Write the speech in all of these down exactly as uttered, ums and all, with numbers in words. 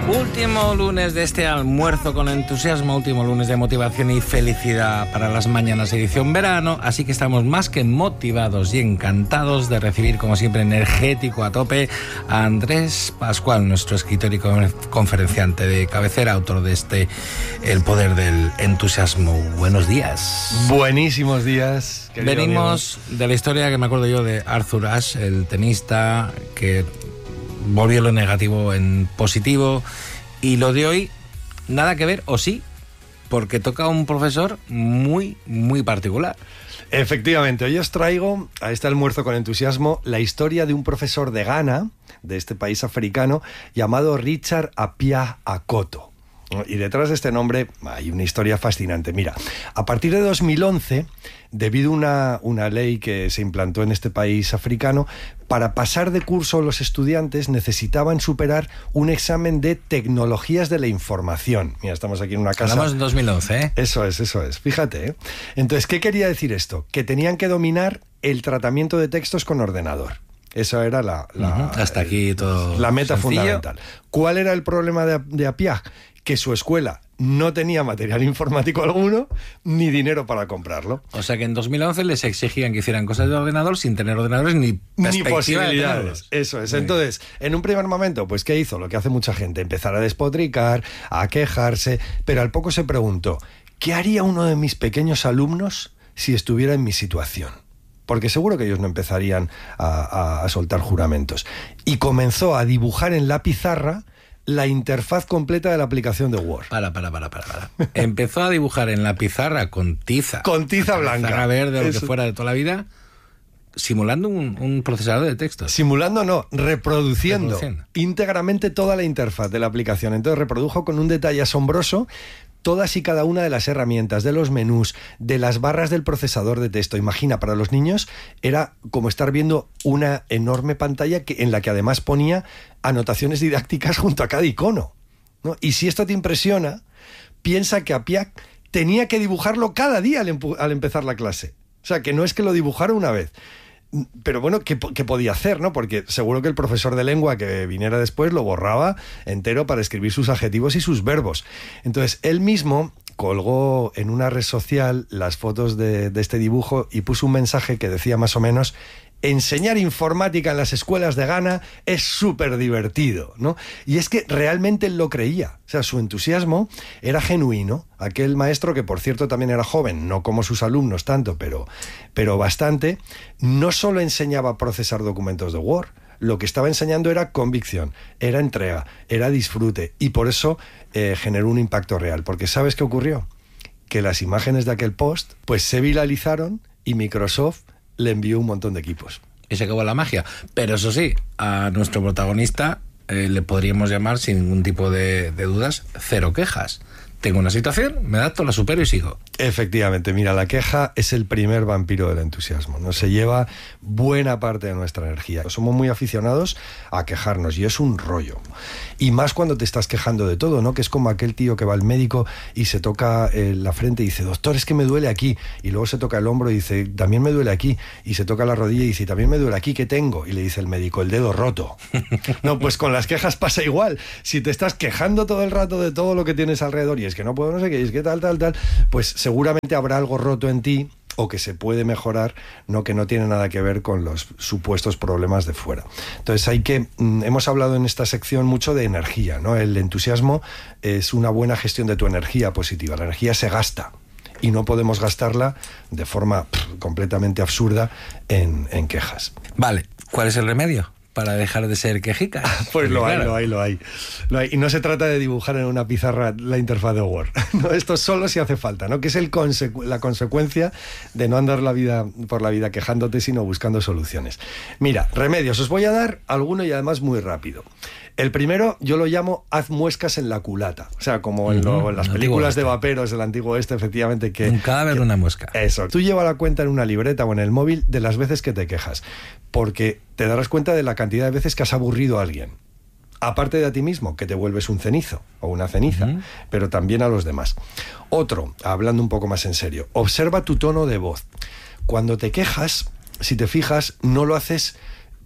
Último lunes de este almuerzo con entusiasmo, último lunes de motivación y felicidad para las mañanas edición verano, así que estamos más que motivados y encantados de recibir, como siempre, energético a tope, a Andrés Pascual, nuestro escritor y conferenciante de cabecera, autor de este El poder del entusiasmo. Buenos días. Buenísimos días. Venimos Diego. de la historia que me acuerdo yo de Arthur Ashe, el tenista que volvió lo negativo en positivo, y lo de hoy nada que ver, o sí, porque toca a un profesor muy, muy particular. Efectivamente, hoy os traigo a este almuerzo con entusiasmo la historia de un profesor de Ghana, de este país africano, llamado Richard Appiah Akoto. Y detrás de este nombre hay una historia fascinante. Mira, a partir de dos mil once, debido a una, una ley que se implantó en este país africano, para pasar de curso los estudiantes necesitaban superar un examen de tecnologías de la información. Mira, estamos aquí en una casa... Hablamos en dos mil once, ¿eh? Eso es, eso es. Fíjate, ¿eh? Entonces, ¿qué quería decir esto? Que tenían que dominar el tratamiento de textos con ordenador. Esa era la... la uh-huh. Hasta aquí todo la meta sencillo. Fundamental. ¿Cuál era el problema de, de Appiah? Que su escuela no tenía material informático alguno, ni dinero para comprarlo. O sea que en dos mil once les exigían que hicieran cosas de ordenador sin tener ordenadores ni perspectiva ni posibilidades. De Eso es. Muy Entonces, bien. En un primer momento, pues ¿qué hizo? Lo que hace mucha gente, empezar a despotricar, a quejarse, pero al poco se preguntó, ¿qué haría uno de mis pequeños alumnos si estuviera en mi situación? Porque seguro que ellos no empezarían a, a, a soltar juramentos. Y comenzó a dibujar en la pizarra la interfaz completa de la aplicación de Word. Para, para, para, para, para. Empezó a dibujar en la pizarra con tiza. Con tiza blanca. Pizarra verde o lo que fuera de toda la vida, simulando un, un procesador de texto. Simulando no, reproduciendo, reproduciendo íntegramente toda la interfaz de la aplicación. Entonces reprodujo con un detalle asombroso todas y cada una de las herramientas, de los menús, de las barras del procesador de texto. Imagina, para los niños era como estar viendo una enorme pantalla que, en la que además ponía anotaciones didácticas junto a cada icono, ¿no? Y si esto te impresiona, piensa que Appiah tenía que dibujarlo cada día al, empu- al empezar la clase. O sea, que no es que lo dibujara una vez. Pero bueno, ¿qué, ¿qué podía hacer, no? Porque seguro que el profesor de lengua que viniera después lo borraba entero para escribir sus adjetivos y sus verbos. Entonces, él mismo colgó en una red social las fotos de, de este dibujo y puso un mensaje que decía más o menos: enseñar informática en las escuelas de Ghana es súper divertido, ¿no? Y es que realmente él lo creía. O sea, su entusiasmo era genuino. Aquel maestro, que por cierto también era joven, no como sus alumnos tanto, pero, pero bastante, no solo enseñaba a procesar documentos de Word, lo que estaba enseñando era convicción, era entrega, era disfrute, y por eso eh, generó un impacto real. Porque ¿sabes qué ocurrió? Que las imágenes de aquel post pues se viralizaron y Microsoft le envió un montón de equipos. Y se acabó la magia. Pero eso sí, a nuestro protagonista eh, le podríamos llamar, sin ningún tipo de, de dudas, cero quejas. Tengo una situación, me adapto, la supero y sigo. Efectivamente, mira, la queja es el primer vampiro del entusiasmo, ¿no? Se lleva buena parte de nuestra energía. Somos muy aficionados a quejarnos y es un rollo. Y más cuando te estás quejando de todo, ¿no? Que es como aquel tío que va al médico y se toca eh, la frente y dice, doctor, es que me duele aquí. Y luego se toca el hombro y dice, también me duele aquí. Y se toca la rodilla y dice, también me duele aquí, ¿qué tengo? Y le dice el médico, el dedo roto. No, pues con las quejas pasa igual. Si te estás quejando todo el rato de todo lo que tienes alrededor y es que no puedo, no sé qué, es que tal, tal, tal, pues seguramente habrá algo roto en ti o que se puede mejorar, no, que no tiene nada que ver con los supuestos problemas de fuera. Entonces hay que, mm, hemos hablado en esta sección mucho de energía, ¿no? El entusiasmo es una buena gestión de tu energía positiva. La energía se gasta y no podemos gastarla de forma pff, completamente absurda en, en quejas. Vale, ¿cuál es el remedio para dejar de ser quejicas? Pues lo hay, claro. lo hay, lo hay, lo hay. Y no se trata de dibujar en una pizarra la interfaz de Word. No, esto solo si hace falta, ¿no? Que es el consecu- la consecuencia de no andar la vida por la vida quejándote, sino buscando soluciones. Mira, remedios. Os voy a dar alguno y además muy rápido. El primero yo lo llamo haz muescas en la culata. O sea, como en, lo, en las películas de vaperos del antiguo oeste, efectivamente, que... Un cadáver, que, una muesca. Eso. Tú lleva la cuenta en una libreta o en el móvil de las veces que te quejas, porque te darás cuenta de la cantidad de veces que has aburrido a alguien. Aparte de a ti mismo, que te vuelves un cenizo o una ceniza, uh-huh. pero también a los demás. Otro, hablando un poco más en serio, observa tu tono de voz. Cuando te quejas, si te fijas, no lo haces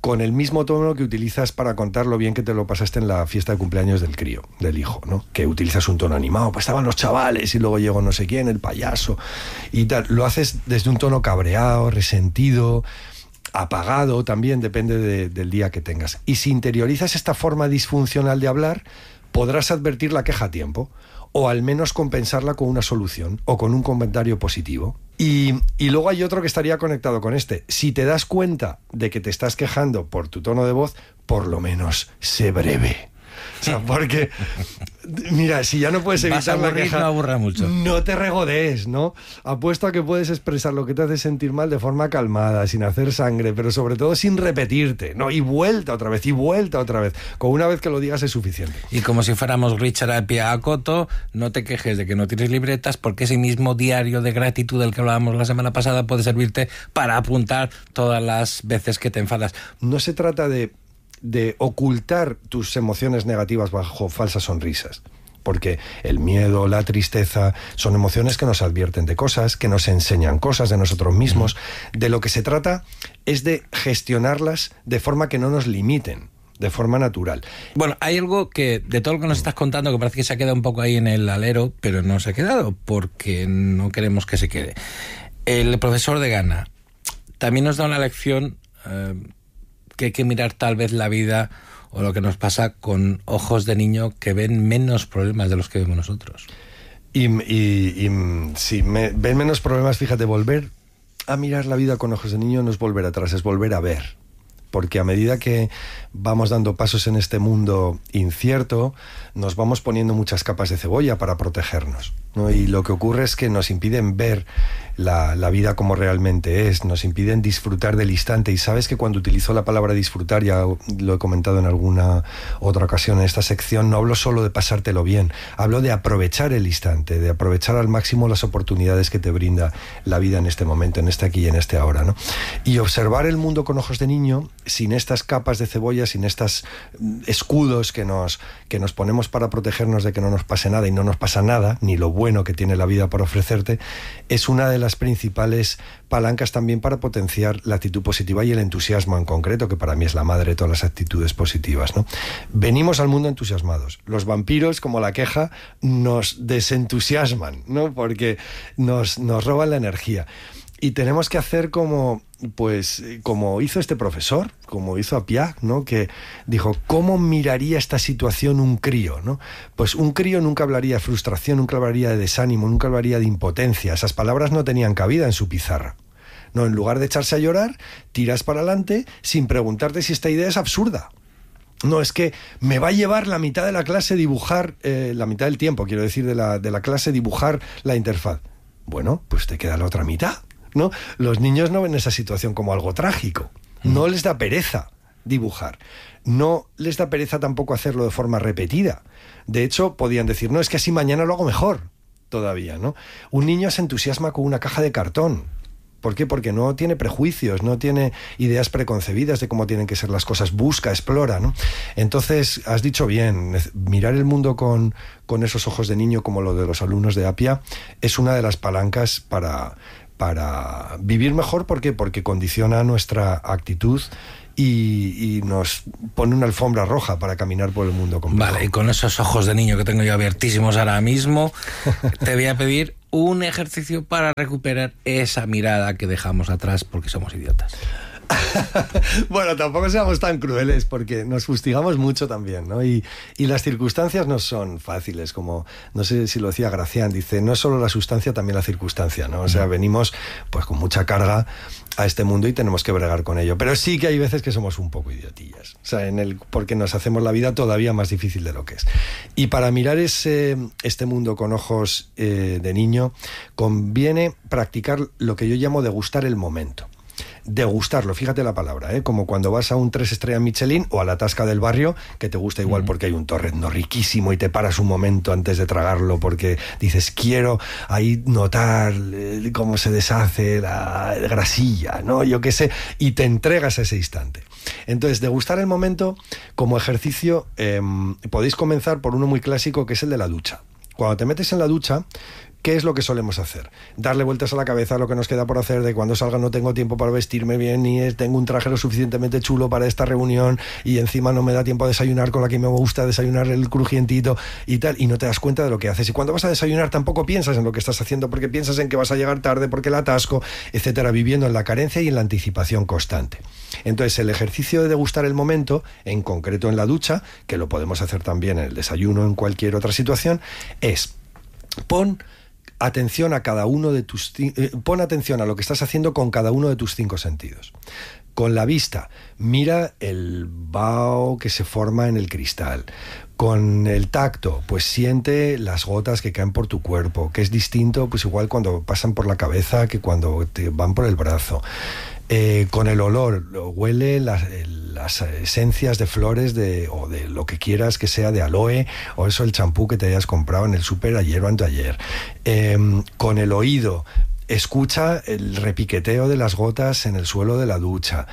con el mismo tono que utilizas para contar lo bien que te lo pasaste en la fiesta de cumpleaños del crío, del hijo, ¿no? Que utilizas un tono animado, pues estaban los chavales y luego llegó no sé quién, el payaso y tal. Lo haces desde un tono cabreado, resentido, apagado, también depende de, del día que tengas. Y si interiorizas esta forma disfuncional de hablar, podrás advertir la queja a tiempo, o al menos compensarla con una solución o con un comentario positivo. Y, y luego hay otro que estaría conectado con este. Si te das cuenta de que te estás quejando por tu tono de voz, por lo menos sé breve. O sea, porque, mira, si ya no puedes evitar aburrir, la queja, no aburra mucho. No te regodees, ¿no? Apuesto a que puedes expresar lo que te hace sentir mal de forma calmada, sin hacer sangre, pero sobre todo sin repetirte, ¿no? Y vuelta otra vez, y vuelta otra vez. Con una vez que lo digas es suficiente. Y como si fuéramos Richard Apia Acoto, no te quejes de que no tienes libretas, porque ese mismo diario de gratitud del que hablábamos la semana pasada puede servirte para apuntar todas las veces que te enfadas. No se trata de... de ocultar tus emociones negativas bajo falsas sonrisas. Porque el miedo, la tristeza, son emociones que nos advierten de cosas, que nos enseñan cosas de nosotros mismos. Mm. De lo que se trata es de gestionarlas de forma que no nos limiten, de forma natural. Bueno, hay algo que, de todo lo que nos estás contando, que parece que se ha quedado un poco ahí en el alero, pero no se ha quedado, porque no queremos que se quede. El profesor de Ghana también nos da una lección... Eh, que hay que mirar tal vez la vida o lo que nos pasa con ojos de niño que ven menos problemas de los que vemos nosotros. Y, y, y si me, ven menos problemas, fíjate, volver a mirar la vida con ojos de niño no es volver atrás, es volver a ver. Porque a medida que vamos dando pasos en este mundo incierto, nos vamos poniendo muchas capas de cebolla para protegernos, ¿no? Y lo que ocurre es que nos impiden ver la, la vida como realmente es, nos impiden disfrutar del instante. Y sabes que cuando utilizo la palabra disfrutar, ya lo he comentado en alguna otra ocasión en esta sección, no hablo solo de pasártelo bien, hablo de aprovechar el instante, de aprovechar al máximo las oportunidades que te brinda la vida en este momento, en este aquí y en este ahora, ¿no? Y observar el mundo con ojos de niño, sin estas capas de cebolla, sin estos escudos que nos, que nos ponemos para protegernos de que no nos pase nada, y no nos pasa nada, ni lo bueno que tiene la vida por ofrecerte, es una de las principales palancas también para potenciar la actitud positiva y el entusiasmo en concreto, que para mí es la madre de todas las actitudes positivas, ¿no? Venimos al mundo entusiasmados. Los vampiros, como la queja, nos desentusiasman, ¿no? Porque nos, nos roban la energía. Y tenemos que hacer como, pues, como hizo este profesor, como hizo Apia, ¿no? Que dijo, ¿cómo miraría esta situación un crío, ¿no? Pues un crío nunca hablaría de frustración, nunca hablaría de desánimo, nunca hablaría de impotencia. Esas palabras no tenían cabida en su pizarra. No, en lugar de echarse a llorar, tiras para adelante sin preguntarte si esta idea es absurda. No, es que me va a llevar la mitad de la clase dibujar, eh, la mitad del tiempo, quiero decir, de la, de la clase dibujar la interfaz. Bueno, pues te queda la otra mitad, ¿no? Los niños no ven esa situación como algo trágico. No les da pereza dibujar. No les da pereza tampoco hacerlo de forma repetida. De hecho, podían decir, no, es que así mañana lo hago mejor todavía, ¿no? Un niño se entusiasma con una caja de cartón. ¿Por qué? Porque no tiene prejuicios, no tiene ideas preconcebidas de cómo tienen que ser las cosas, busca, explora, ¿no? Entonces, has dicho bien, mirar el mundo con, con esos ojos de niño, como lo de los alumnos de Apia, es una de las palancas para, para vivir mejor. ¿Por qué? Porque condiciona nuestra actitud y, y nos pone una alfombra roja para caminar por el mundo completo. Vale, y con esos ojos de niño que tengo yo abiertísimos ahora mismo, te voy a pedir un ejercicio para recuperar esa mirada que dejamos atrás porque somos idiotas. Bueno, tampoco seamos tan crueles, porque nos fustigamos mucho también, ¿no? Y, y las circunstancias no son fáciles, como, no sé si lo decía Gracián, dice, no es solo la sustancia, también la circunstancia, ¿no? O sea, venimos pues con mucha carga a este mundo y tenemos que bregar con ello. Pero sí que hay veces que somos un poco idiotillas, o sea, en el, porque nos hacemos la vida todavía más difícil de lo que es. Y para mirar ese, este mundo con ojos eh, de niño, conviene practicar lo que yo llamo degustar el momento. Degustarlo, fíjate la palabra, ¿eh? Como cuando vas a un tres estrellas Michelin o a la tasca del barrio, que te gusta igual porque hay un torrezno riquísimo y te paras un momento antes de tragarlo porque dices, quiero ahí notar eh, cómo se deshace la grasilla, ¿no? Yo qué sé, y te entregas a ese instante. Entonces, degustar el momento como ejercicio, eh, podéis comenzar por uno muy clásico, que es el de la ducha. Cuando te metes en la ducha, ¿Qué es lo que solemos hacer? Darle vueltas a la cabeza a lo que nos queda por hacer, de cuando salga no tengo tiempo para vestirme bien, ni es, tengo un traje lo suficientemente chulo para esta reunión y encima no me da tiempo a desayunar con la que me gusta desayunar el crujientito y tal, y no te das cuenta de lo que haces. Y cuando vas a desayunar tampoco piensas en lo que estás haciendo porque piensas en que vas a llegar tarde, porque el atasco, etcétera, viviendo en la carencia y en la anticipación constante. Entonces, el ejercicio de degustar el momento, en concreto en la ducha, que lo podemos hacer también en el desayuno, en cualquier otra situación, es pon atención a cada uno de tus eh, pon atención a lo que estás haciendo con cada uno de tus cinco sentidos. Con la vista, mira el vaho que se forma en el cristal. Con el tacto, pues siente las gotas que caen por tu cuerpo, que es distinto, pues igual cuando pasan por la cabeza que cuando te van por el brazo. Eh, con el olor, huele las, las esencias de flores de, o de lo que quieras que sea, de aloe, o eso el champú que te hayas comprado en el súper ayer o anteayer. Eh, con el oído, escucha el repiqueteo de las gotas en el suelo de la ducha.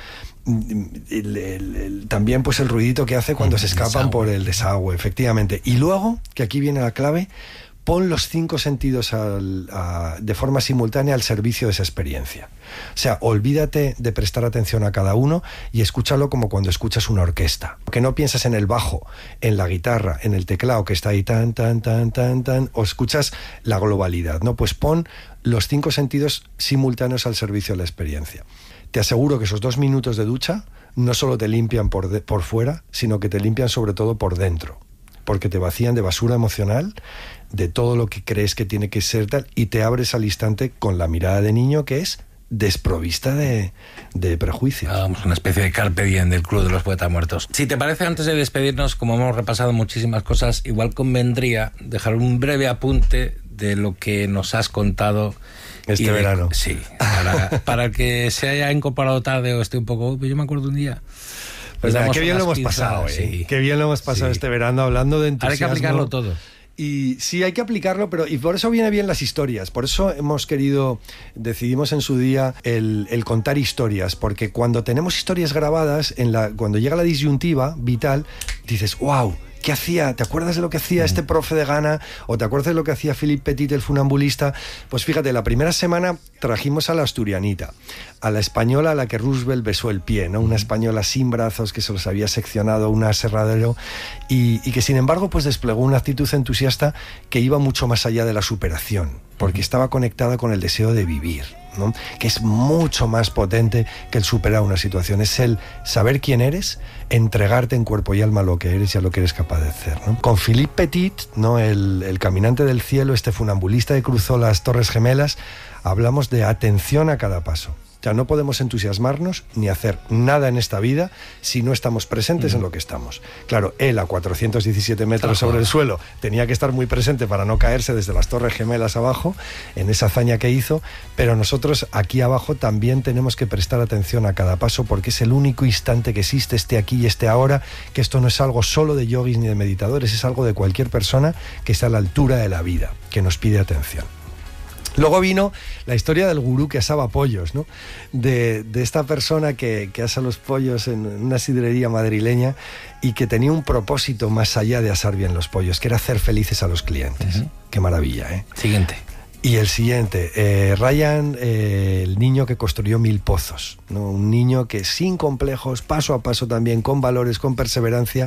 El, el, el, también pues el ruidito que hace cuando se escapan por el desagüe, efectivamente. Y luego, que aquí viene la clave, pon los cinco sentidos al, a, de forma simultánea al servicio de esa experiencia. O sea, olvídate de prestar atención a cada uno y escúchalo como cuando escuchas una orquesta. Que no piensas en el bajo, en la guitarra, en el teclado que está ahí tan, tan, tan, tan, tan, o escuchas la globalidad, ¿no? Pues pon los cinco sentidos simultáneos al servicio de la experiencia. Te aseguro que esos dos minutos de ducha no solo te limpian por, de, por fuera, sino que te limpian sobre todo por dentro, porque te vacían de basura emocional, de todo lo que crees que tiene que ser tal, y te abres al instante con la mirada de niño que es desprovista de, de prejuicios. Vamos, una especie de carpe diem del Club de los Poetas Muertos. Si te parece, antes de despedirnos, como hemos repasado muchísimas cosas, igual convendría dejar un breve apunte de lo que nos has contado este de, verano. Sí, para, para el que se haya incorporado tarde o esté un poco... Yo me acuerdo un día... Pues nada, qué bien lo hemos pasado, ¿eh? Sí. Qué bien lo hemos pasado sí. este verano hablando de entusiasmo. Hay que aplicarlo todo. Y sí, hay que aplicarlo, pero y por eso viene bien las historias. Por eso hemos querido, decidimos en su día el, el contar historias, porque cuando tenemos historias grabadas, en la, cuando llega la disyuntiva vital, dices, wow, ¿qué hacía? ¿Te acuerdas de lo que hacía este profe de Ghana? ¿O te acuerdas de lo que hacía Philippe Petit, el funambulista? Pues fíjate, la primera semana trajimos a la asturianita, a la española a la que Roosevelt besó el pie, ¿no? Una española sin brazos que se los había seccionado un aserradero y, y que sin embargo pues desplegó una actitud entusiasta que iba mucho más allá de la superación, porque estaba conectada con el deseo de vivir, ¿no? Que es mucho más potente que el superar una situación. Es el saber quién eres, entregarte en cuerpo y alma a lo que eres y a lo que eres capaz de hacer, ¿no? Con Philippe Petit, ¿no? el, el caminante del cielo, este funambulista que cruzó las Torres Gemelas, hablamos de atención a cada paso. O sea, no podemos entusiasmarnos ni hacer nada en esta vida si no estamos presentes mm. en lo que estamos. Claro, él a cuatrocientos diecisiete metros sobre el suelo tenía que estar muy presente para no caerse desde las Torres Gemelas abajo, en esa hazaña que hizo, pero nosotros aquí abajo también tenemos que prestar atención a cada paso porque es el único instante que existe, este aquí y este ahora, que esto no es algo solo de yogis ni de meditadores, es algo de cualquier persona que está a la altura de la vida, que nos pide atención. Luego vino la historia del gurú que asaba pollos, ¿no? De, de esta persona que, que asa los pollos en una sidrería madrileña y que tenía un propósito más allá de asar bien los pollos, que era hacer felices a los clientes. Uh-huh. Qué maravilla, ¿eh? Siguiente. Y el siguiente, eh, Ryan, eh, el niño que construyó mil pozos, ¿no? Un niño que sin complejos, paso a paso también, con valores, con perseverancia,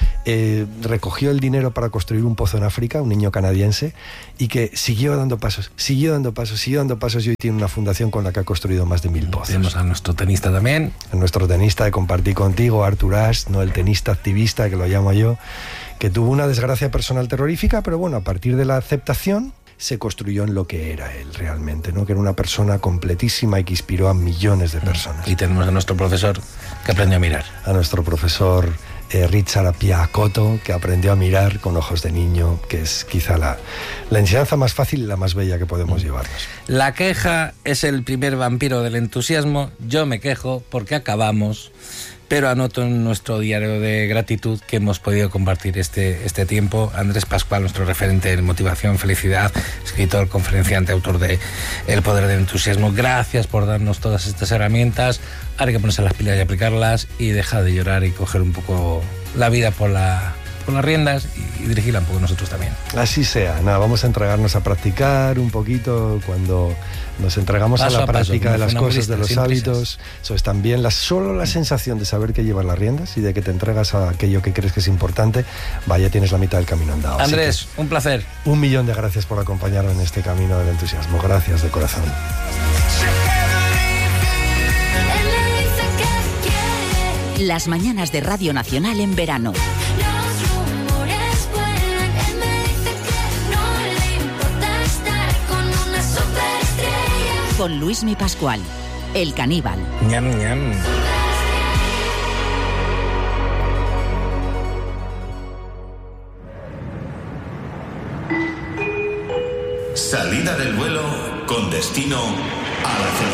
eh, recogió el dinero para construir un pozo en África, un niño canadiense, y que siguió dando pasos, siguió dando pasos, siguió dando pasos y hoy tiene una fundación con la que ha construido más de mil pozos. Tenemos a nuestro tenista también. A nuestro tenista que compartí contigo, Artur Ashe, ¿no? El tenista activista que lo llamo yo, que tuvo una desgracia personal terrorífica, pero bueno, a partir de la aceptación se construyó en lo que era él realmente, ¿no? Que era una persona completísima y que inspiró a millones de personas. Y tenemos a nuestro profesor que aprendió a mirar. A nuestro profesor eh, Richard Appiah-Cotto, que aprendió a mirar con ojos de niño, que es quizá la, la enseñanza más fácil y la más bella que podemos mm. llevarnos. La queja es el primer vampiro del entusiasmo. Yo me quejo porque acabamos, pero anoto en nuestro diario de gratitud que hemos podido compartir este, este tiempo. Andrés Pascual, nuestro referente en motivación, felicidad, escritor, conferenciante, autor de El poder del entusiasmo. Gracias por darnos todas estas herramientas. Ahora hay que ponerse las pilas y aplicarlas y dejar de llorar y coger un poco la vida por la, con las riendas y, y dirigirla un poco nosotros también. Así sea, nada, vamos a entregarnos a practicar un poquito cuando nos entregamos paso a la a paso, práctica de las cosas, de los hábitos. Eso es también la, solo la sensación de saber que llevas las riendas y de que te entregas a aquello que crees que es importante, vaya, tienes la mitad del camino andado. Andrés, un placer. Un millón de gracias por acompañarnos en este camino del entusiasmo. Gracias de corazón. Las mañanas de Radio Nacional en verano. Con Luismi Pascual, el caníbal. Ñam, ñam. Salida del vuelo con destino a la felicidad.